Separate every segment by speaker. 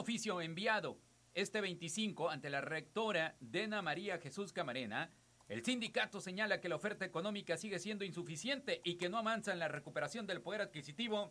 Speaker 1: oficio enviado este 25 ante la rectora Dena María Jesús Camarena, el sindicato señala que la oferta económica sigue siendo insuficiente y que no avanza en la recuperación del poder adquisitivo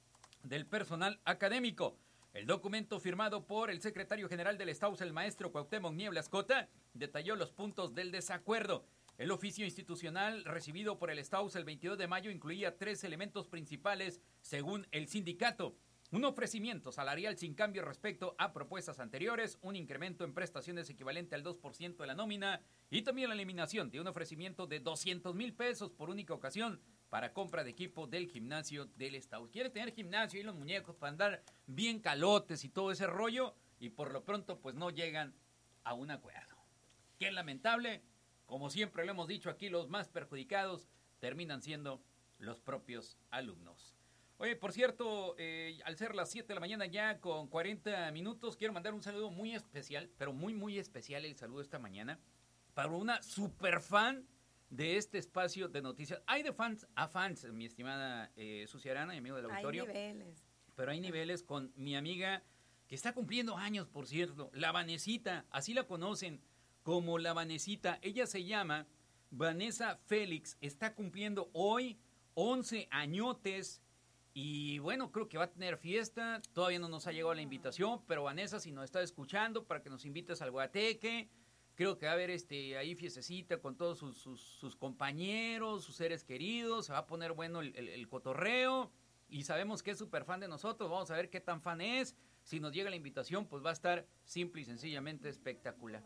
Speaker 1: del personal académico. El documento firmado por el secretario general del STAUS, el maestro Cuauhtémoc Nieblas Cota, detalló los puntos del desacuerdo. El oficio institucional recibido por el STAUS el 22 de mayo incluía 3 elementos principales según el sindicato. Un ofrecimiento salarial sin cambio respecto a propuestas anteriores, un incremento en prestaciones equivalente al 2% de la nómina y también la eliminación de un ofrecimiento de 200,000 pesos por única ocasión para compra de equipo del gimnasio del Estado. Quiere tener gimnasio y los muñecos para andar bien calotes y todo ese rollo y por lo pronto pues no llegan a un acuerdo. Qué lamentable, como siempre lo hemos dicho aquí, los más perjudicados terminan siendo los propios alumnos. Oye, por cierto, al ser las 7 de la mañana ya con 40 minutos, quiero mandar un saludo muy especial, pero muy especial el saludo esta mañana, para una super fan de este espacio de noticias. Hay de fans a fans, mi estimada Susi Arana y amigo del auditorio.
Speaker 2: Hay niveles.
Speaker 1: Pero hay niveles con mi amiga, que está cumpliendo años, por cierto, la Vanesita, así la conocen como la Vanesita. Ella se llama Vanessa Félix, está cumpliendo hoy 11 añotes. Y bueno, creo que va a tener fiesta, todavía no nos ha llegado la invitación, pero Vanessa, si nos está escuchando, para que nos invites al Guateque, creo que va a haber ahí fiestecita con todos sus compañeros, sus seres queridos, se va a poner bueno el cotorreo, y sabemos que es súper fan de nosotros, vamos a ver qué tan fan es, si nos llega la invitación, pues va a estar simple y sencillamente espectacular.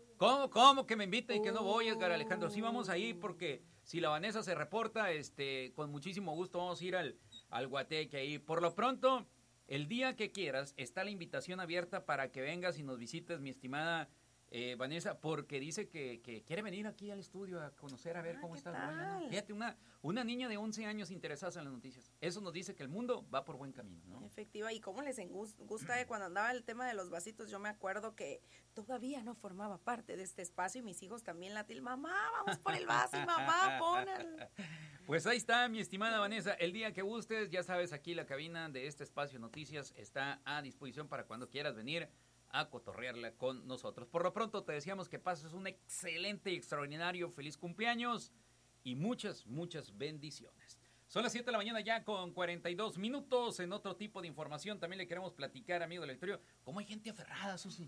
Speaker 1: ¿Cómo que me inviten y que no voy, Edgar Alejandro? Sí, vamos ahí, porque si la Vanessa se reporta, con muchísimo gusto vamos a ir al Guateque ahí. Por lo pronto, el día que quieras, está la invitación abierta para que vengas y nos visites, mi estimada Vanessa, porque dice que quiere venir aquí al estudio a conocer, a ver cómo está el rollo, ¿no? Fíjate, una niña de 11 años interesada en las noticias. Eso nos dice que el mundo va por buen camino, ¿no?
Speaker 2: Efectiva, y cómo les gusta cuando andaba el tema de los vasitos, yo me acuerdo que todavía no formaba parte de este espacio y mis hijos también mamá, vamos por el vaso y mamá, pónganlo.
Speaker 1: Pues ahí está, mi estimada Vanessa, el día que gustes, ya sabes, aquí la cabina de este espacio Noticias está a disposición para cuando quieras venir a cotorrearla con nosotros. Por lo pronto te deseamos que pases un excelente y extraordinario feliz cumpleaños y muchas bendiciones. Son las 7 de la mañana ya con 42 minutos. En otro tipo de información también le queremos platicar, amigo del auditorio, cómo hay gente aferrada, Susi.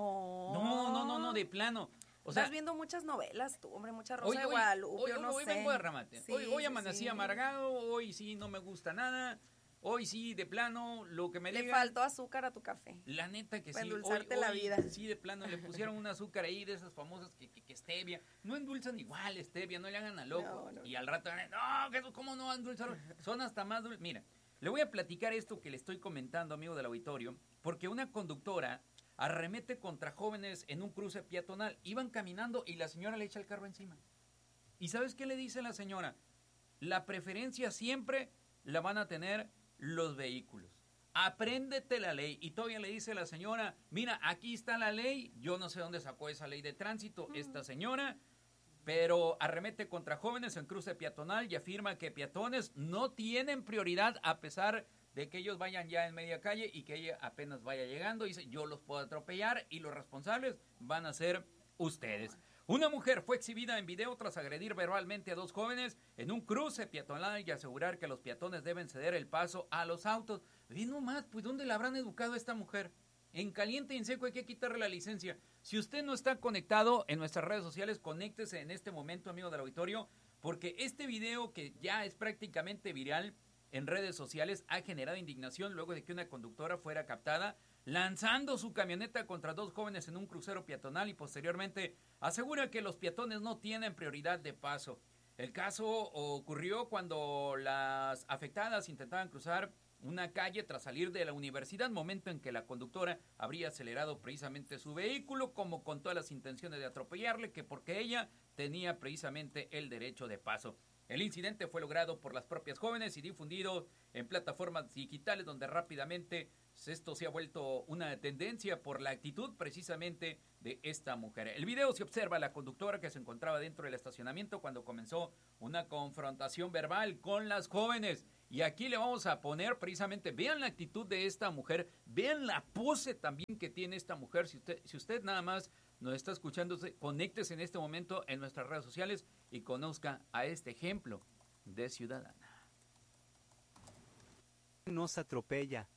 Speaker 1: No, de plano. O sea,
Speaker 2: estás viendo muchas novelas tú, hombre, mucha Rosa de Guadalupe,
Speaker 1: hoy vengo de remate. Sí, hoy amanecí amargado, hoy sí no me gusta nada. Hoy sí, de plano, lo que me
Speaker 2: le faltó azúcar a tu café.
Speaker 1: La neta que sí.
Speaker 2: Para endulzarte la vida.
Speaker 1: Sí, de plano, le pusieron un azúcar ahí de esas famosas que stevia. No endulzan igual stevia, no le hagan a loco. No. Y al rato, ¿cómo no endulzaron? Son hasta más dulces. Mira, le voy a platicar esto que le estoy comentando, amigo del auditorio, porque una conductora arremete contra jóvenes en un cruce peatonal. Iban caminando y la señora le echa el carro encima. ¿Y sabes qué le dice la señora? La preferencia siempre la van a tener los vehículos. Apréndete la ley. Y todavía le dice la señora, mira, aquí está la ley. Yo no sé dónde sacó esa ley de tránsito esta señora, pero arremete contra jóvenes en cruce peatonal y afirma que peatones no tienen prioridad a pesar de que ellos vayan ya en media calle y que ella apenas vaya llegando. Dice, yo los puedo atropellar y los responsables van a ser ustedes. Una mujer fue exhibida en video tras agredir verbalmente a 2 jóvenes en un cruce peatonal y asegurar que los peatones deben ceder el paso a los autos. Y no más, pues ¿dónde la habrán educado a esta mujer? En caliente y en seco hay que quitarle la licencia. Si usted no está conectado en nuestras redes sociales, conéctese en este momento, amigo del auditorio, porque este video que ya es prácticamente viral en redes sociales ha generado indignación luego de que una conductora fuera captada lanzando su camioneta contra 2 jóvenes en un crucero peatonal y posteriormente asegura que los peatones no tienen prioridad de paso. El caso ocurrió cuando las afectadas intentaban cruzar una calle tras salir de la universidad, momento en que la conductora habría acelerado precisamente su vehículo, como con todas las intenciones de atropellarle, que porque ella tenía precisamente el derecho de paso. El incidente fue logrado por las propias jóvenes y difundido en plataformas digitales donde rápidamente esto se ha vuelto una tendencia por la actitud precisamente de esta mujer. El video se observa a la conductora que se encontraba dentro del estacionamiento cuando comenzó una confrontación verbal con las jóvenes. Y aquí le vamos a poner precisamente, vean la actitud de esta mujer, vean la pose también que tiene esta mujer. Si usted nada más nos está escuchando, conéctese en este momento en nuestras redes sociales y conozca a este ejemplo de ciudadana.
Speaker 3: Nos atropella.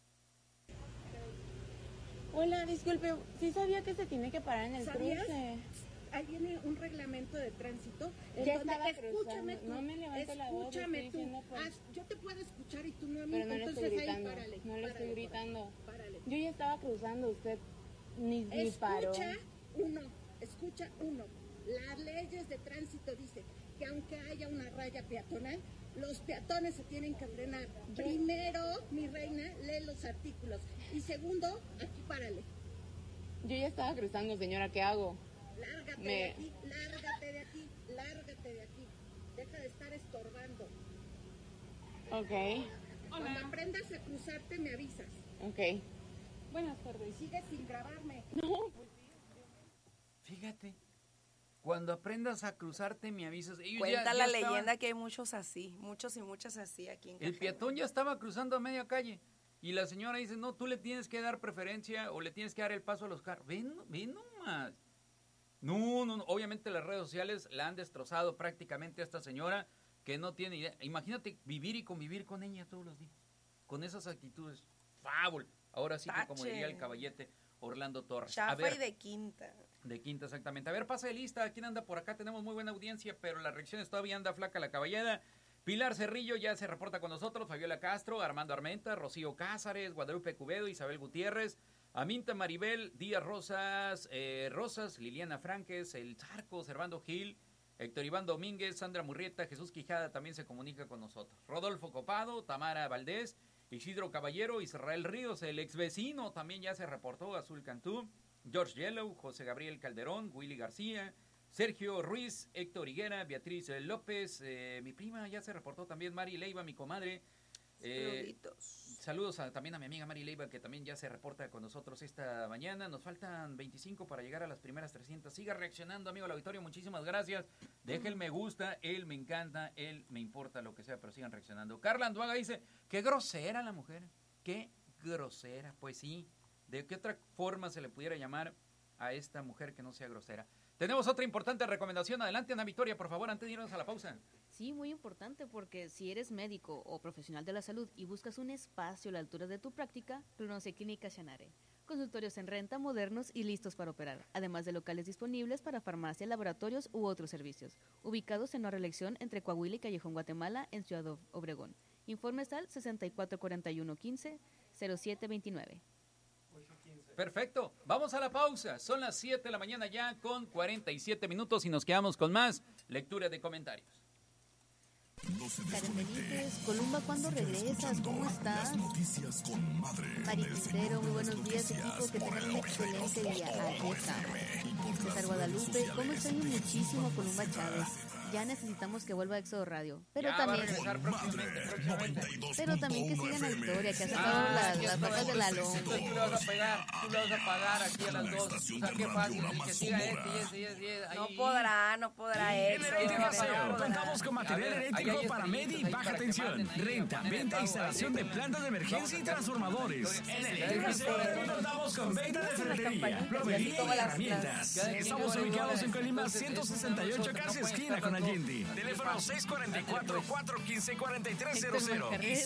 Speaker 4: Hola, disculpe, ¿sí sabía que se tiene que parar en el cruce?
Speaker 5: Ahí viene un reglamento de tránsito.
Speaker 4: Ya estaba
Speaker 5: Escúchame
Speaker 4: cruzando. No me levanto la voz.
Speaker 5: Escúchame tú.
Speaker 4: Pues.
Speaker 5: Yo te puedo escuchar y tú no a mí.
Speaker 4: Pero no le estoy
Speaker 5: entonces
Speaker 4: gritando.
Speaker 5: Ahí párale.
Speaker 4: No le estoy gritando.
Speaker 5: Párale.
Speaker 4: Yo ya estaba cruzando, usted ni paró.
Speaker 5: Escucha uno. Las leyes de tránsito dicen que aunque haya una raya peatonal, los peatones se tienen que frenar. Primero, mi reina, lee los artículos. Y segundo, aquí párale.
Speaker 4: Yo ya estaba cruzando, señora, ¿qué hago?
Speaker 5: Lárgate de aquí, lárgate de aquí, lárgate de aquí. Deja de estar estorbando.
Speaker 4: Ok.
Speaker 5: Cuando aprendas a cruzarte, me avisas.
Speaker 4: Ok.
Speaker 5: Buenas tardes. Sigue sin grabarme.
Speaker 4: No.
Speaker 1: Fíjate, cuando aprendas a cruzarte, me avisas.
Speaker 2: Cuenta la leyenda que hay muchos así, muchos y muchas así aquí en Cajeme.
Speaker 1: El peatón ya estaba cruzando a media calle. Y la señora dice, no, tú le tienes que dar preferencia o le tienes que dar el paso a los carros. Ven nomás. No, obviamente las redes sociales la han destrozado prácticamente a esta señora que no tiene idea. Imagínate vivir y convivir con ella todos los días, con esas actitudes. Fábul. Ahora sí que como diría el caballete Orlando Torres.
Speaker 2: Chafa y de quinta.
Speaker 1: De quinta, exactamente. A ver, pasa de lista. ¿Quién anda por acá? Tenemos muy buena audiencia, pero las reacciones todavía anda flaca la caballada. Pilar Cerrillo ya se reporta con nosotros, Fabiola Castro, Armando Armenta, Rocío Cázares, Guadalupe Cubedo, Isabel Gutiérrez, Aminta Maribel, Díaz Rosas, Liliana Franques, El Zarco, Servando Gil, Héctor Iván Domínguez, Sandra Murrieta, Jesús Quijada también se comunica con nosotros. Rodolfo Copado, Tamara Valdés, Isidro Caballero, Israel Ríos, el ex vecino también ya se reportó, Azul Cantú, George Yellow, José Gabriel Calderón, Willy García, Sergio Ruiz, Héctor Higuera, Beatriz López, mi prima ya se reportó también, Mari Leiva, mi comadre. Saludos también a mi amiga Mari Leiva, que también ya se reporta con nosotros esta mañana. Nos faltan 25 para llegar a las primeras 300. Siga reaccionando, amigo del auditorio, muchísimas gracias. Deje el me gusta, él me encanta, él me importa lo que sea, pero sigan reaccionando. Carla Anduaga dice, qué grosera la mujer, qué grosera. Pues sí, ¿de qué otra forma se le pudiera llamar a esta mujer que no sea grosera? Tenemos otra importante recomendación. Adelante, Ana Victoria, por favor, antes de irnos a la pausa.
Speaker 6: Sí, muy importante, porque si eres médico o profesional de la salud y buscas un espacio a la altura de tu práctica, Prononce Clínica Shanare. Consultorios en renta, modernos y listos para operar, además de locales disponibles para farmacia, laboratorios u otros servicios. Ubicados en la reelección entre Coahuila y Callejón Guatemala, en Ciudad Obregón. Informes al 644115-0729.
Speaker 1: Perfecto, vamos a la pausa. Son las 7 de la mañana ya con 47 minutos y nos quedamos con más lectura de comentarios.
Speaker 6: Karen Benítez, Columba, ¿cuándo regresas? ¿Cómo estás? Mari Quintero, muy buenos días, equipo, que tengan un excelente día. Aquí estamos. César Guadalupe, ¿cómo extraño muchísimo Columba Chávez? Ya necesitamos que vuelva a Éxodo Radio. Pero
Speaker 1: ya
Speaker 6: también,
Speaker 1: va a regresar próximamente.
Speaker 6: Pero también que sigan a Victoria, que ha sacado las patas de la loma.
Speaker 1: Tú le vas a pegar, tú le vas a pagar aquí a las dos. O sea, qué fácil, que siga
Speaker 2: No podrá
Speaker 3: Contamos con material eléctrico para media y baja tensión, renta, venta e instalación de plantas de emergencia y transformadores. En Electrificeo contamos con venta de ferretería, plomería y herramientas. Estamos ubicados en Colima 168, casi esquina con Allende. Teléfono 644-415-4300 y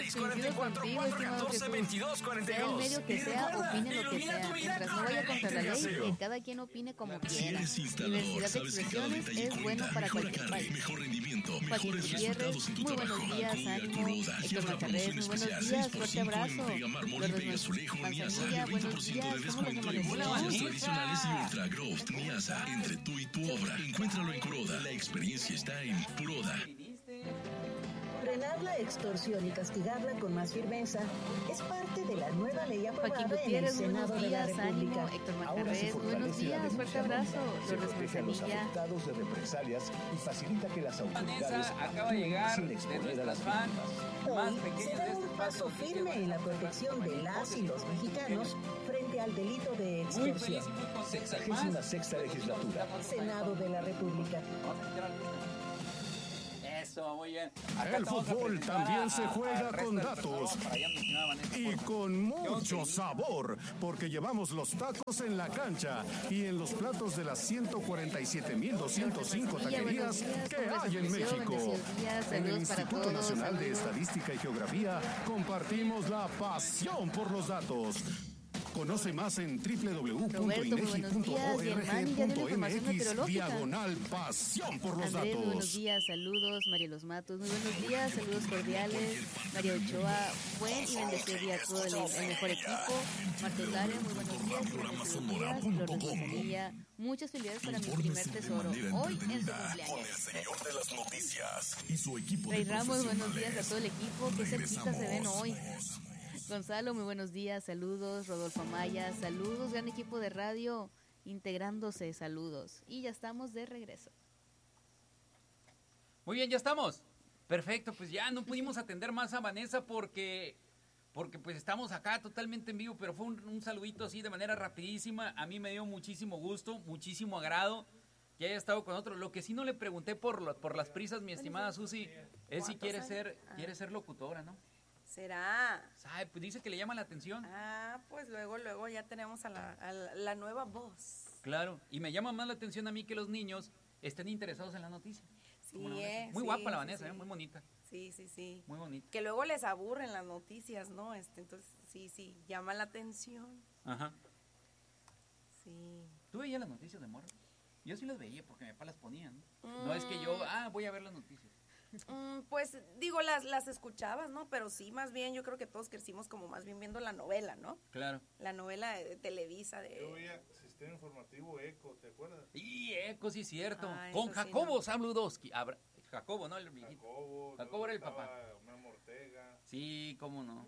Speaker 3: 644-414-2242.
Speaker 6: Que sea, opine lo que sea, mientras no vaya contra la ley, que cada quien opine como quiera. Diversidad de expresiones es bueno para cualquier país. Joaquín Gutiérrez, muy buenos días, ánimo. Héctor Macarrés, muy buenos días, fuerte abrazo. Lourdes Manzanilla, buenos días, ¿cómo los amanecemos?
Speaker 7: Tradicionales y Ultra Growth Niasa, entre tú y tu obra. Encuéntralo en Curoda. La experiencia está en Curoda.
Speaker 8: Frenar la extorsión y castigarla con más firmeza es parte de la nueva ley aprobada
Speaker 6: Joaquín
Speaker 8: en el
Speaker 6: Gutiérrez,
Speaker 8: Senado
Speaker 6: buenos
Speaker 8: de la
Speaker 6: días, ánimo.
Speaker 8: República.
Speaker 6: Héctor Macarrés, buenos días, fuerte abrazo. Lourdes Manzanilla.
Speaker 9: Afectados de represalias y facilita que las autoridades
Speaker 1: Vanessa acaba de llegar
Speaker 9: sin
Speaker 1: de
Speaker 9: exponer a las
Speaker 1: nuestras fans
Speaker 9: víctimas.
Speaker 1: más
Speaker 8: Hoy
Speaker 1: pequeñas
Speaker 8: se
Speaker 1: de
Speaker 8: da
Speaker 1: este
Speaker 8: un paso
Speaker 1: espacio.
Speaker 8: firme en la protección de las y los mexicanos frente al delito de
Speaker 1: Muy feliz
Speaker 8: extorsión.
Speaker 1: y muy contenta.
Speaker 9: 66ª legislatura.
Speaker 8: Senado de la República.
Speaker 1: Eso. Eso, muy bien. Acá
Speaker 10: el fútbol también se juega con datos y con mucho sabor, porque llevamos los tacos en la cancha y en los platos de las 147,205 taquerías que hay en México. En el Instituto Nacional de Estadística y Geografía compartimos la pasión por los datos. Conoce más en www.inegi.org.mx/pasión por los datos.
Speaker 6: Muy buenos días, saludos. María Los Matos, muy buenos días, saludos cordiales. María Ochoa, buen y bendecido día a todo el mejor equipo. Marta Lare, muy buenos días. Flor Rosalía, muchas felicidades para mi primer tesoro. Hoy en su cumpleaños. Rey Ramos, buenos días a todo el equipo. Qué cerquita se ven hoy. Gonzalo, muy buenos días, saludos. Rodolfo Amaya, saludos, gran equipo de radio integrándose, saludos. Y ya estamos de regreso.
Speaker 1: Muy bien, ya estamos. Perfecto, pues ya no pudimos atender más a Vanessa porque pues estamos acá totalmente en vivo, pero fue un saludito así de manera rapidísima. A mí me dio muchísimo gusto, muchísimo agrado que haya estado con nosotros. Lo que sí no le pregunté por las prisas, mi estimada Susi, es si quiere ser locutora, ¿no?
Speaker 2: ¿Será?
Speaker 1: ¿Sabe? Pues dice que le llama la atención.
Speaker 2: Pues luego ya tenemos a la nueva voz.
Speaker 1: Claro, y me llama más la atención a mí que los niños estén interesados en la noticia.
Speaker 2: Sí,
Speaker 1: muy guapa la Vanessa, muy bonita.
Speaker 2: Sí.
Speaker 1: Muy bonita.
Speaker 2: Que luego les aburren las noticias, ¿no? Entonces, sí, llama la atención.
Speaker 1: Ajá.
Speaker 2: Sí.
Speaker 1: ¿Tú veías las noticias de morro? Yo sí las veía porque mi papá las ponía, ¿no? No es que yo, voy a ver las noticias.
Speaker 2: Pues digo, las escuchabas, ¿no? Pero sí, más bien yo creo que todos crecimos como más bien viendo la novela, ¿no?
Speaker 1: Claro.
Speaker 2: La novela de Televisa.
Speaker 11: Yo veía Sistema Informativo Eco, ¿te acuerdas?
Speaker 1: Y Eco, sí, cierto. Con Jacobo Zabludowski. Jacobo, ¿no? Jacobo era el papá.
Speaker 11: Memo Ortega.
Speaker 1: Sí, cómo no.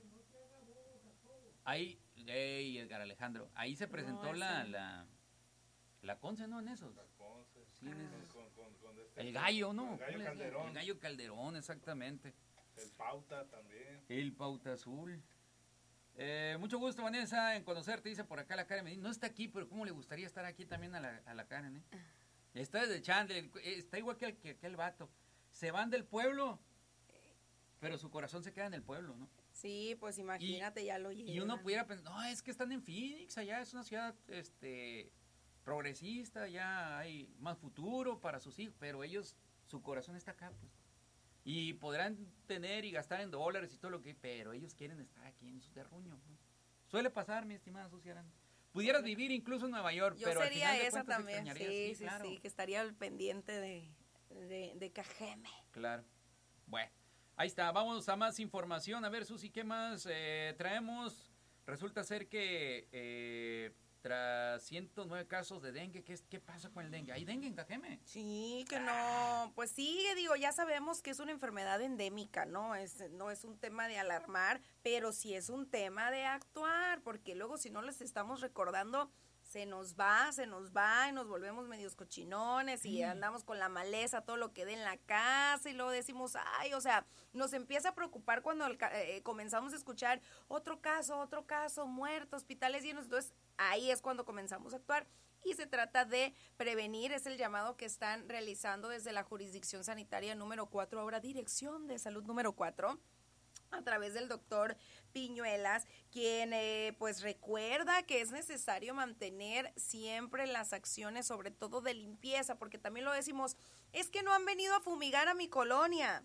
Speaker 1: Ahí, Edgar Alejandro, ahí se presentó la Conce, ¿no? En esos.
Speaker 11: La Conce.
Speaker 1: Sí, en esos.
Speaker 11: Con
Speaker 1: el gallo, ¿no?
Speaker 11: El gallo Calderón.
Speaker 1: El gallo Calderón, exactamente.
Speaker 11: El Pauta también.
Speaker 1: El Pauta Azul. Mucho gusto, Vanessa, en conocerte, dice por acá la Karen Medina. No está aquí, pero cómo le gustaría estar aquí también a la Karen, ¿eh? Está desde Chandler, está igual que aquel vato. Se van del pueblo, pero su corazón se queda en el pueblo, ¿no?
Speaker 2: Sí, pues imagínate, ya lo llevan.
Speaker 1: Y uno pudiera pensar, no, es que están en Phoenix, allá es una ciudad, progresista, ya hay más futuro para sus hijos, pero ellos, su corazón está acá, pues. Y podrán tener y gastar en dólares y todo lo que, pero ellos quieren estar aquí en su terruño, ¿no? Suele pasar, mi estimada Susi Aranda. Pudieras vivir incluso en Nueva York,
Speaker 2: yo
Speaker 1: pero
Speaker 2: sería
Speaker 1: al final de
Speaker 2: esa
Speaker 1: cuentas
Speaker 2: también,
Speaker 1: extrañarías. Sí, claro.
Speaker 2: Sí, que estaría al pendiente de Cajeme.
Speaker 1: Claro. Bueno, ahí está, vamos a más información. A ver, Susi, ¿qué más traemos? Resulta ser que tras 109 casos de dengue, ¿qué pasa con el dengue? ¿Hay dengue en Cajeme?
Speaker 2: Sí, que no, pues sí, digo, ya sabemos que es una enfermedad endémica, ¿no? No es un tema de alarmar, pero sí es un tema de actuar, porque luego si no les estamos recordando, se nos va y nos volvemos medios cochinones y andamos con la maleza, todo lo que dé en la casa y luego decimos, o sea, nos empieza a preocupar cuando comenzamos a escuchar otro caso, muerto, hospitales llenos, entonces ahí es cuando comenzamos a actuar y se trata de prevenir, es el llamado que están realizando desde la jurisdicción sanitaria número 4, ahora Dirección de Salud número 4, a través del doctor Piñuelas, quien pues recuerda que es necesario mantener siempre las acciones, sobre todo de limpieza, porque también lo decimos, es que no han venido a fumigar a mi colonia.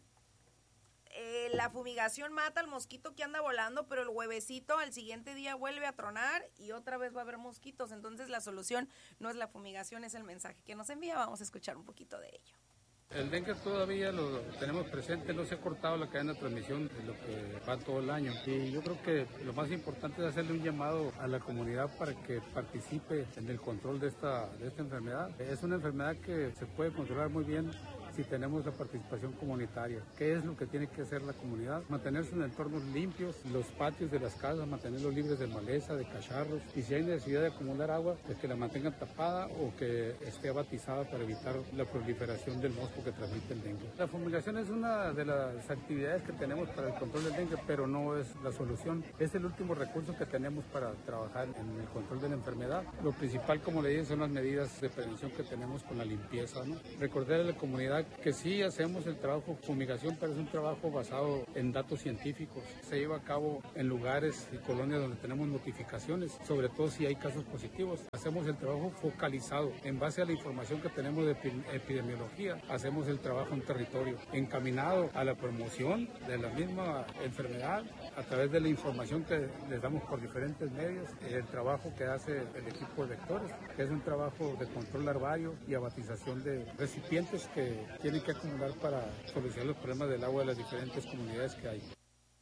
Speaker 2: La fumigación mata al mosquito que anda volando, pero el huevecito al siguiente día vuelve a tronar y otra vez va a haber mosquitos. Entonces la solución no es la fumigación, es el mensaje que nos envía. Vamos a escuchar un poquito de ello.
Speaker 12: El dengue todavía lo tenemos presente, no se ha cortado la cadena de transmisión de lo que va todo el año. Y yo creo que lo más importante es hacerle un llamado a la comunidad para que participe en el control de esta enfermedad. Es una enfermedad que se puede controlar muy bien si tenemos la participación comunitaria. ¿Qué es lo que tiene que hacer la comunidad? Mantener sus entornos limpios, los patios de las casas, mantenerlos libres de maleza, de cacharros, y si hay necesidad de acumular agua, pues que la mantengan tapada o que esté abatizada para evitar la proliferación del mosco que transmite el dengue. La fumigación es una de las actividades que tenemos para el control del dengue, pero no es la solución. Es el último recurso que tenemos para trabajar en el control de la enfermedad. Lo principal, como le dije, son las medidas de prevención que tenemos con la limpieza, ¿no? Recordar a la comunidad verdad que sí hacemos el trabajo de fumigación, pero es un trabajo basado en datos científicos. Se lleva a cabo en lugares y colonias donde tenemos notificaciones, sobre todo si hay casos positivos. Hacemos el trabajo focalizado en base a la información que tenemos de epidemiología. Hacemos el trabajo en territorio, encaminado a la promoción de la misma enfermedad a través de la información que les damos por diferentes medios, el trabajo que hace el equipo de vectores, que es un trabajo de control larvario y abatización de recipientes que tienen que acumular para solucionar los problemas del agua de las diferentes comunidades que hay.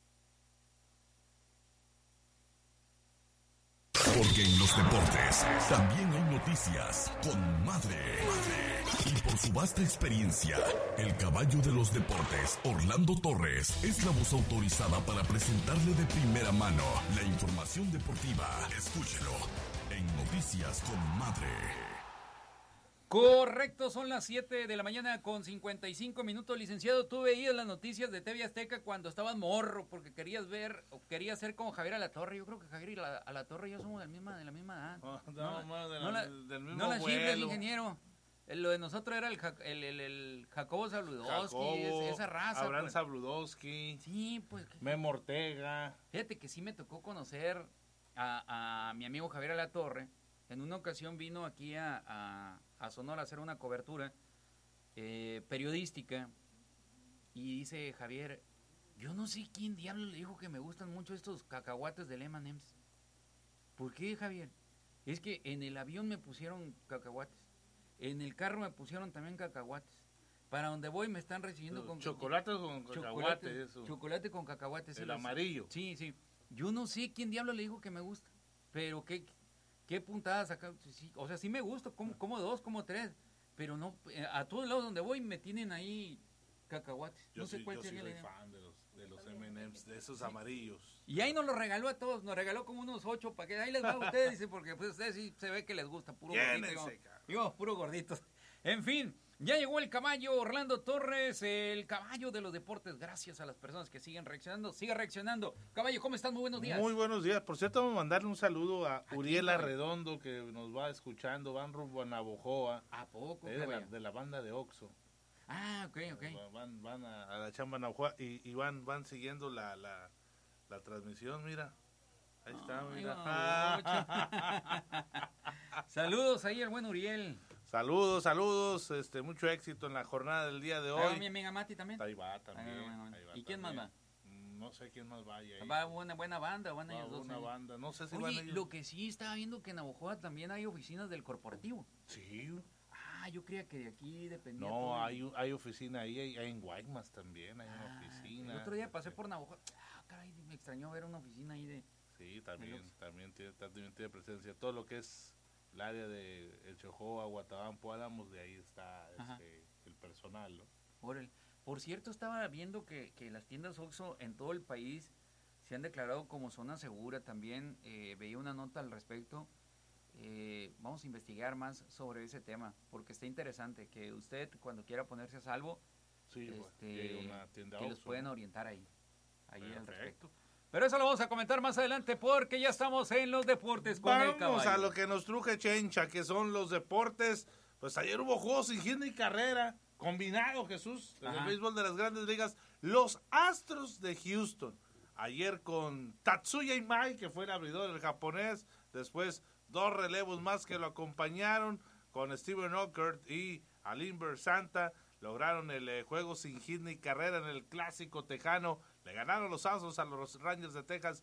Speaker 7: Porque en los deportes también hay noticias con Madre. Y por su vasta experiencia, el caballo de los deportes, Orlando Torres, es la voz autorizada para presentarle de primera mano la información deportiva. Escúchelo en Noticias con Madre.
Speaker 1: Correcto, son las 7 de la mañana con 55 minutos. Licenciado, tú veías las noticias de TV Azteca cuando estabas morro porque querías ver o querías ser como Javier Alatorre. Yo creo que Javier Alatorre y yo somos de la misma edad.
Speaker 11: Del mismo
Speaker 1: no la chifres,
Speaker 11: vuelo.
Speaker 1: ingeniero. Lo de nosotros era el Jacobo Zabludowski, esa raza.
Speaker 11: Abraham
Speaker 1: pues.
Speaker 11: Zabludowski.
Speaker 1: Sí, pues.
Speaker 11: Memo Ortega.
Speaker 1: Fíjate que sí me tocó conocer a mi amigo Javier Alatorre. En una ocasión vino aquí a Sonora a hacer una cobertura periodística y dice Javier, yo no sé quién diablo le dijo que me gustan mucho estos cacahuates del M&M's. ¿Por qué, Javier? Es que en el avión me pusieron cacahuates, en el carro me pusieron también cacahuates. Para donde voy me están recibiendo con...
Speaker 11: Chocolate con cacahuates, eso.
Speaker 1: Chocolate con cacahuates.
Speaker 11: El amarillo.
Speaker 1: Sí, sí. Yo no sé quién diablo le dijo que me gusta, pero qué puntadas acá. Sí, o sea, sí me gusta, como 2, como 3, pero no, a todos lados donde voy me tienen ahí cacahuates.
Speaker 11: Yo
Speaker 1: no sé cuál sería
Speaker 11: soy fan de los M&M's, de esos amarillos.
Speaker 1: Y ahí nos los regaló a todos, nos regaló como unos 8 paquetes. Ahí les va a ustedes, dice, porque pues ustedes sí se ve que les gusta, puro gordito. Digo, puro gorditos. En fin, ya llegó el caballo Orlando Torres, el caballo de los deportes. Gracias a las personas que siguen reaccionando. Siga reaccionando. Caballo, ¿cómo estás? Muy buenos días.
Speaker 11: Muy buenos días. Por cierto, vamos a mandarle un saludo a Uriel Arredondo, que nos va escuchando. Van rumbo a Navojoa.
Speaker 1: ¿A poco?
Speaker 11: De la banda de Oxxo.
Speaker 1: Ah, ok.
Speaker 11: Van a la chamba Navojoa y van siguiendo la transmisión, mira. Ahí está, mira.
Speaker 1: Saludos ahí al buen Uriel.
Speaker 11: Saludos, mucho éxito en la jornada del día de hoy.
Speaker 1: Mi amiga Mati también.
Speaker 11: Ahí va también.
Speaker 1: Ahí va. ¿Y quién más va?
Speaker 11: No sé quién más vaya ahí.
Speaker 1: Va buena banda, van ellos dos.
Speaker 11: Buena banda, no sé si
Speaker 1: Oye,
Speaker 11: van ellos.
Speaker 1: Lo que sí estaba viendo que en Navojoa también hay oficinas del corporativo.
Speaker 11: Sí.
Speaker 1: Yo creía que de aquí dependía.
Speaker 11: No, hay oficina ahí, hay en Guaymas también, hay una oficina.
Speaker 1: El otro día pasé por Navojoa. Caray, me extrañó ver una oficina ahí de...
Speaker 11: Sí, también tiene presencia. Todo lo que es el área de El Chojoa, Guatabampo, Álamos, de ahí está el personal, ¿no?
Speaker 1: Por cierto, estaba viendo que las tiendas Oxxo en todo el país se han declarado como zona segura. También veía una nota al respecto. Vamos a investigar más sobre ese tema, porque está interesante que usted cuando quiera ponerse a salvo,
Speaker 11: una tienda
Speaker 1: que
Speaker 11: Oxxo,
Speaker 1: los pueden
Speaker 11: ¿no?
Speaker 1: orientar ahí al respecto.
Speaker 11: Perfecto.
Speaker 1: Pero eso lo vamos a comentar más adelante porque ya estamos en los deportes con el caballo.
Speaker 11: Vamos a lo que nos truje Chencha, que son los deportes. Pues ayer hubo juegos sin hit ni carrera, combinado, Jesús, en el béisbol de las Grandes Ligas. Los Astros de Houston, ayer con Tatsuya Imai, que fue el abridor del japonés, después 2 relevos más que lo acompañaron, con Steven Ockert y Alimber Santa, lograron el juego sin hit ni carrera en el clásico tejano. Le ganaron los Astros a los Rangers de Texas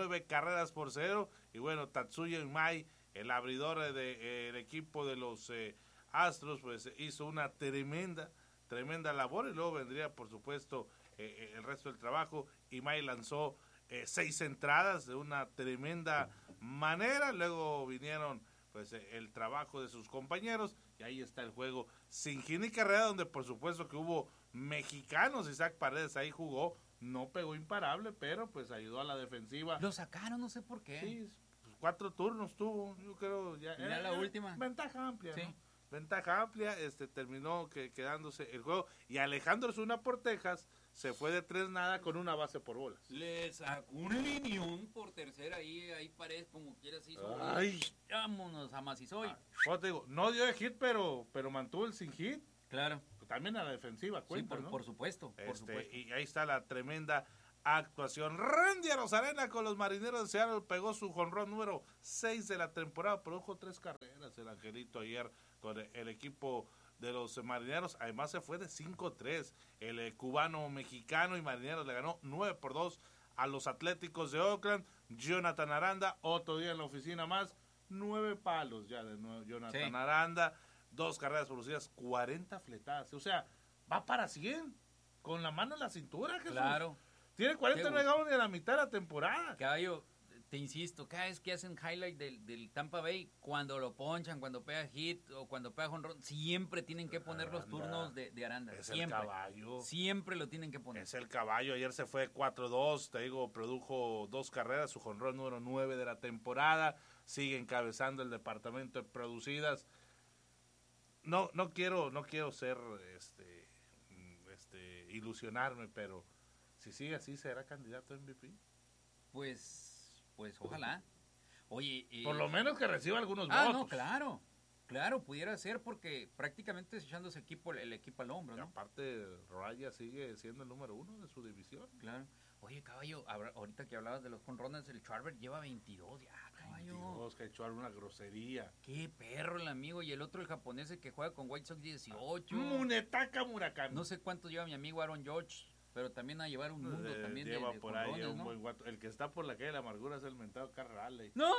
Speaker 11: 9-0. Y bueno, Tatsuya Imai, el abridor del equipo de los Astros, pues hizo una tremenda labor. Y luego vendría, por supuesto, el resto del trabajo. Imai lanzó 6 entradas de una tremenda manera. Luego vinieron pues el trabajo de sus compañeros. Y ahí está el juego sin hit ni carrera, donde por supuesto que hubo mexicanos. Isaac Paredes ahí jugó. No pegó imparable, pero pues ayudó a la defensiva.
Speaker 1: Lo sacaron, no sé por qué.
Speaker 11: Sí, 4 turnos tuvo, yo creo. Ya
Speaker 1: era la última.
Speaker 11: Ventaja amplia,
Speaker 1: sí.
Speaker 11: ¿no? Ventaja amplia, terminó quedándose el juego. Y Alejandro Zuna por Texas se fue de 3-0 con una base por bolas.
Speaker 1: Le sacó un linión por tercera, ahí Paredes como quieras hizo.
Speaker 11: Ay.
Speaker 1: Vámonos a Macizoy.
Speaker 11: Te digo, no dio de hit, pero mantuvo el sin hit.
Speaker 1: Claro.
Speaker 11: también a la defensiva cuenta,
Speaker 1: sí,
Speaker 11: ¿no?
Speaker 1: Por supuesto.
Speaker 11: Y ahí está la tremenda actuación. Randy Arozarena con los Marineros de Seattle pegó su jonrón número 6 de la temporada, produjo 3 carreras el Angelito ayer con el equipo de los Marineros. Además se fue de 5-3. El cubano mexicano y Marineros le ganó 9-2 a los Atléticos de Oakland. Jonathan Aranda, otro día en la oficina más, 9 palos ya de nuevo Jonathan Aranda, 2 carreras producidas, 40 fletadas. O sea, va para 100 con la mano en la cintura, Jesús.
Speaker 1: Claro.
Speaker 11: Tiene 40, no llegamos ni a la mitad de la temporada.
Speaker 1: Caballo, te insisto, cada vez que hacen highlight del Tampa Bay, cuando lo ponchan, cuando pega hit o cuando pega jonrón, siempre tienen que poner los turnos de Aranda.
Speaker 11: Es
Speaker 1: siempre.
Speaker 11: el caballo.
Speaker 1: Siempre lo tienen que poner.
Speaker 11: Es el caballo. Ayer se fue 4-2, te digo, produjo 2 carreras, su jonrón número 9 de la temporada. Sigue encabezando el departamento de producidas. No quiero ser ilusionarme, pero si sigue así, ¿será candidato a MVP?
Speaker 1: Pues ojalá. Oye,
Speaker 11: por lo menos que reciba algunos votos.
Speaker 1: No, claro, pudiera ser porque prácticamente echándose el equipo al hombro, ¿no?
Speaker 11: Y aparte, Raya sigue siendo el número 1 de su división.
Speaker 1: Claro. Oye, caballo, ahorita que hablabas de los jonrones, el Schwarber lleva 22 ya, caballo.
Speaker 11: 22, que echó una grosería.
Speaker 1: Qué perro el amigo. Y el otro, el japonés, que juega con White Sox 18.
Speaker 11: Munetaka Murakami.
Speaker 1: No sé cuánto lleva mi amigo Aaron Judge, pero también a llevar un mundo también
Speaker 11: lleva
Speaker 1: de
Speaker 11: por ahí
Speaker 1: jonrones,
Speaker 11: un
Speaker 1: ¿no?
Speaker 11: buen guato. El que está por la calle de la amargura es el mentado Carl Raleigh.
Speaker 1: ¡No!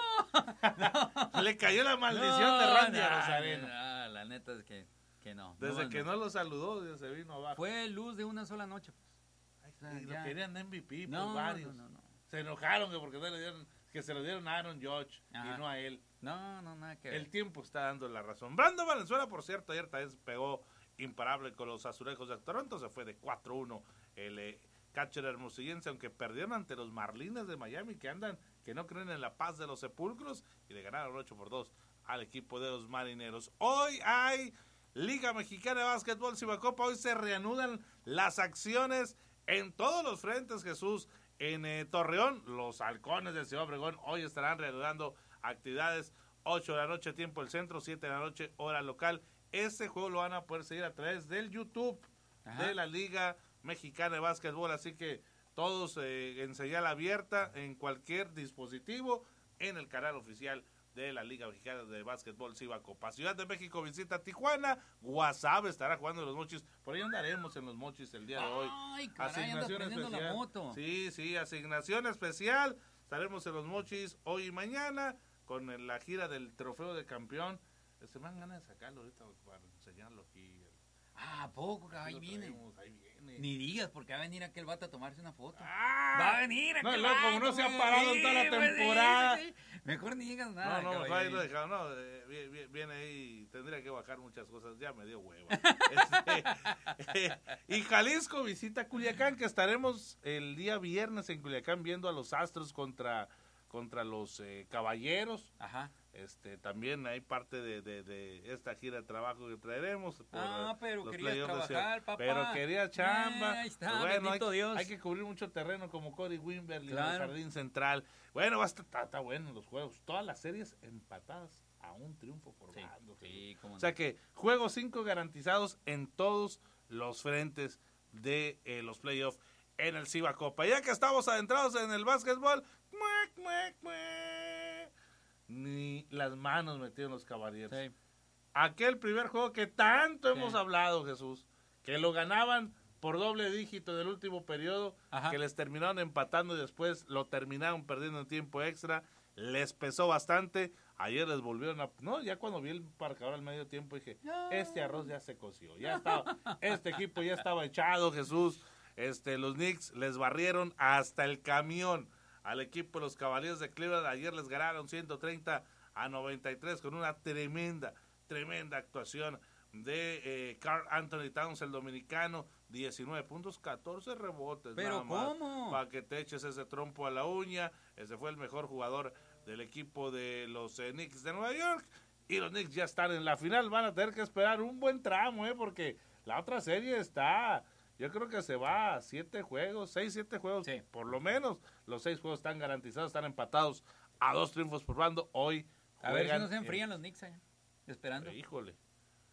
Speaker 11: Le cayó la maldición de Randy Arozarena.
Speaker 1: La neta es que no.
Speaker 11: Desde que no lo saludó, ya se vino abajo.
Speaker 1: Fue luz de una sola noche.
Speaker 11: Y lo querían MVP
Speaker 1: no,
Speaker 11: varios.
Speaker 1: No.
Speaker 11: Se enojaron que se lo dieron a Aaron Judge y no a él.
Speaker 1: No, nada que ver.
Speaker 11: El tiempo está dando la razón. Brandon Valenzuela, por cierto, ayer también pegó imparable con los Azulejos de Toronto. Se fue de 4-1 el catcher hermosillense, aunque perdieron ante los Marlins de Miami, que no creen en la paz de los sepulcros, y le ganaron 8-2 al equipo de los Marineros. Hoy hay Liga Mexicana de Básquetbol Cibacopa. Hoy se reanudan las acciones en todos los frentes, Jesús. En Torreón, los Halcones de Ciudad Obregón hoy estarán reanudando actividades. 8 de la noche, tiempo del centro, 7 de la noche, hora local. Este juego lo van a poder seguir a través del YouTube de la Liga Mexicana de Básquetbol. Así que todos en señal abierta, en cualquier dispositivo, en el canal oficial de la Liga Mexicana de Básquetbol Cibacopa. Ciudad de México visita Tijuana. Guasave estará jugando en los Mochis. Por ahí andaremos en los Mochis el día de hoy.
Speaker 1: Ay, caray, asignación especial. La moto.
Speaker 11: Sí, asignación especial. Estaremos en los Mochis hoy y mañana con la gira del trofeo de campeón. Se me dan ganas de sacarlo ahorita para enseñarlo aquí.
Speaker 1: ¿A poco? Ahí viene.
Speaker 11: Ahí viene.
Speaker 1: Ni digas, porque va a venir aquel vato a tomarse una foto.
Speaker 11: Va
Speaker 1: a venir aquel
Speaker 11: vato. No, como no se ha parado en toda la temporada.
Speaker 1: Sí. Mejor ni digas nada.
Speaker 11: No, ahí lo dejado. No, viene ahí, tendría que bajar muchas cosas. Ya me dio hueva. Y Jalisco visita Culiacán, que estaremos el día viernes en Culiacán viendo a los Astros contra los Caballeros.
Speaker 1: Ajá.
Speaker 11: También hay parte de esta gira de trabajo que traeremos.
Speaker 1: Pero quería trabajar, papá.
Speaker 11: Pero quería chamba.
Speaker 1: Ahí está,
Speaker 11: pues bueno,
Speaker 1: bendito Dios.
Speaker 11: Hay que cubrir mucho terreno como Cody Wimberly en
Speaker 1: claro.
Speaker 11: el Jardín Central. Bueno, está bueno los juegos. Todas las series empatadas a un triunfo por bando.
Speaker 1: Sí,
Speaker 11: o sea que juegos 5 garantizados en todos los frentes de los playoffs en el Cibacopa. Ya que estamos adentrados en el básquetbol, ni las manos metieron los Caballeros.
Speaker 1: Sí.
Speaker 11: Aquel primer juego que tanto hemos hablado, Jesús, que lo ganaban por doble dígito del último periodo, que les terminaron empatando y después lo terminaron perdiendo en tiempo extra, les pesó bastante. Ayer les volvieron ya cuando vi el marcador al medio tiempo dije, este arroz ya se coció, ya estaba, este equipo ya estaba echado, Jesús. Los Knicks les barrieron hasta el camión al equipo de los Caballeros de Cleveland. Ayer les ganaron 130-93 con una tremenda actuación de Karl Anthony Towns, el dominicano. 19 puntos, 14 rebotes.
Speaker 1: ¿Pero cómo?
Speaker 11: Para que te eches ese trompo a la uña. Ese fue el mejor jugador del equipo de los Knicks de Nueva York. Y los Knicks ya están en la final. Van a tener que esperar un buen tramo, porque la otra serie está... Yo creo que se va a 7 juegos, 6-7 juegos,
Speaker 1: sí.
Speaker 11: Por lo menos. Los 6 juegos están garantizados, están empatados a 2 triunfos por bando. Hoy
Speaker 1: a ver si no se enfrían los Knicks allá, esperando.
Speaker 11: Híjole.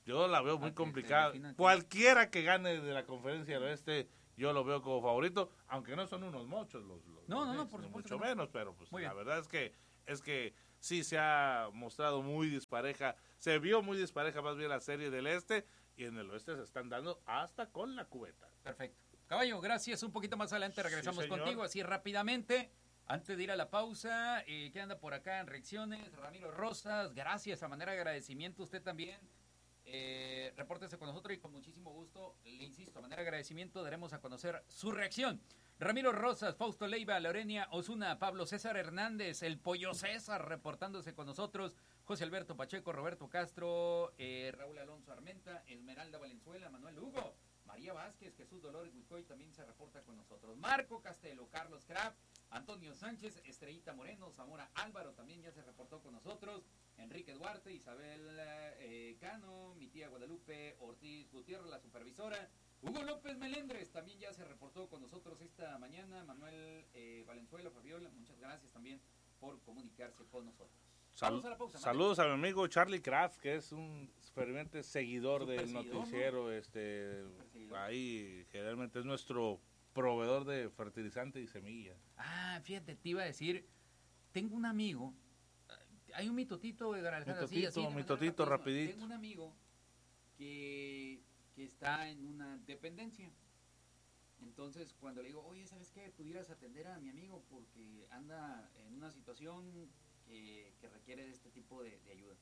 Speaker 11: Yo la veo muy complicada. Cualquiera que gane de la Conferencia del Oeste, yo lo veo como favorito, aunque no son unos mochos los
Speaker 1: no,
Speaker 11: Knicks,
Speaker 1: por supuesto.
Speaker 11: Mucho menos, pero pues la verdad es que sí se ha mostrado muy dispareja. Se vio muy dispareja más bien la serie del Este, y en el Oeste se están dando hasta con la cubeta.
Speaker 1: Perfecto. Caballo, gracias. Un poquito más adelante regresamos contigo, así rápidamente. Antes de ir a la pausa, ¿qué anda por acá en reacciones? Ramiro Rosas, gracias, a manera de agradecimiento, usted también. Repórtese con nosotros y con muchísimo gusto, le insisto, a manera de agradecimiento daremos a conocer su reacción. Ramiro Rosas, Fausto Leiva, Lorenia Osuna, Pablo César Hernández, el Pollo César reportándose con nosotros, José Alberto Pacheco, Roberto Castro, Raúl Alonso Armenta, Esmeralda Valenzuela, Manuel Hugo, María Vázquez, Jesús Dolores Huicoy también se reporta con nosotros, Marco Castelo, Carlos Kraft, Antonio Sánchez, Estrellita Moreno, Zamora Álvaro también ya se reportó con nosotros, Enrique Duarte, Isabel Cano, mi tía Guadalupe Ortiz Gutiérrez, la supervisora, Hugo López Melendres también ya se reportó con nosotros esta mañana, Manuel Valenzuela, Fabiola, muchas gracias también por comunicarse con nosotros. Vamos a la pausa,
Speaker 11: saludos a mi amigo Charlie Kraft, que es un ferviente seguidor del noticiero, ¿no? Ahí generalmente es nuestro proveedor de fertilizante y semillas.
Speaker 1: Fíjate, te iba a decir, tengo un amigo, hay un mitotito de
Speaker 11: mitotito rapidito.
Speaker 1: Tengo un amigo que está en una dependencia. Entonces, cuando le digo, oye, ¿sabes qué? Pudieras atender a mi amigo porque anda en una situación que requiere de este tipo de ayuda.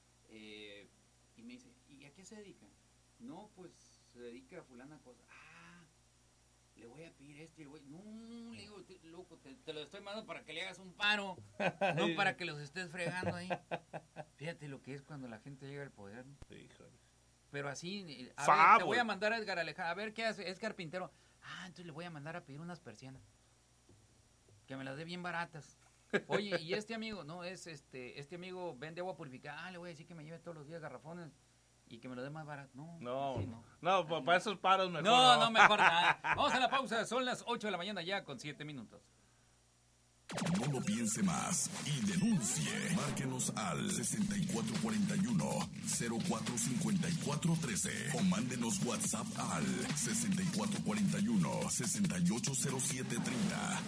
Speaker 1: Y me dice, ¿y a qué se dedica? No, pues se dedica a fulana cosa. Le voy a pedir esto y le voy... No, le digo, loco, te lo estoy mandando para que le hagas un paro, no para que los estés fregando ahí. Fíjate lo que es cuando la gente llega al poder, ¿no?
Speaker 11: Híjole.
Speaker 1: Pero así, ver, te voy a mandar a Edgar Alejandro, a ver qué hace, es carpintero. Entonces le voy a mandar a pedir unas persianas, que me las dé bien baratas. Oye, y este amigo, no, es este amigo vende agua purificada, le voy a decir que me lleve todos los días garrafones y que me lo dé más barato.
Speaker 11: No, para esos paros mejor.
Speaker 1: No, mejor nada. Vamos a la pausa, son las 8 de la mañana ya con 7 minutos.
Speaker 7: No lo piense más y denuncie. Márquenos al 6441-045413 o mándenos WhatsApp al 6441-680730.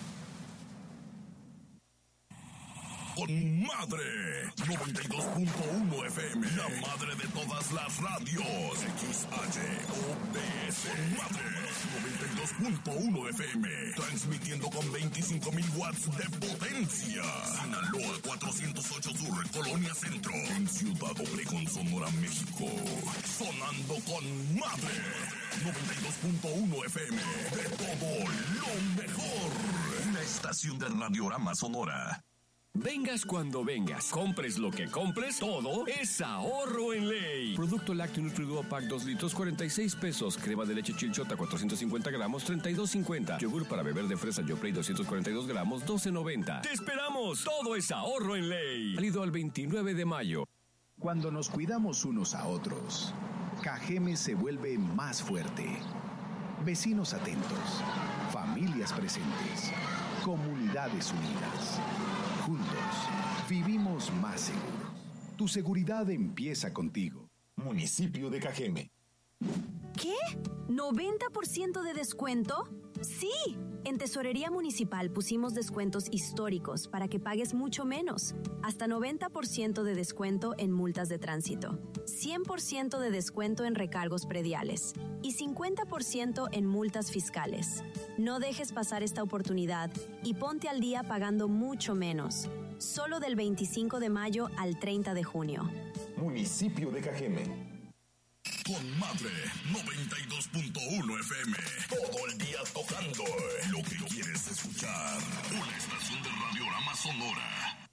Speaker 7: Con Madre 92.1 FM, la madre de todas las radios. XHOBS Madre 92.1 FM, transmitiendo con 25,000 watts de potencia. Sinaloa 408 Sur, Colonia Centro, en Ciudad Obregón, Sonora, México. Sonando con Madre 92.1 FM, de todo lo mejor. Una estación de Radiorama Sonora.
Speaker 3: Vengas cuando vengas, compres lo que compres, todo es ahorro en ley. Producto lácteo Nutriduo Pack 2 litros, 46 pesos. Crema de leche Chilchota, 450 gramos, 32.50. Yogur para beber de fresa Yoplait, 242 gramos, 12.90. ¡Te esperamos! Todo es ahorro en ley. Válido al 29 de mayo.
Speaker 10: Cuando nos cuidamos unos a otros, Cajeme se vuelve más fuerte. Vecinos atentos, familias presentes, comunidades unidas. Juntos, vivimos más seguros. Tu seguridad empieza contigo.
Speaker 7: Municipio de Cajeme.
Speaker 13: ¿Qué? ¿90% de descuento? ¡Sí! En Tesorería Municipal pusimos descuentos históricos para que pagues mucho menos. Hasta 90% de descuento en multas de tránsito, 100% de descuento en recargos prediales y 50% en multas fiscales. No dejes pasar esta oportunidad y ponte al día pagando mucho menos. Solo del 25 de mayo al 30 de junio.
Speaker 7: Municipio de Cajeme. Con Madre 92.1 FM. Todo el día tocando lo que quieres escuchar. Una estación de Radiorama Sonora.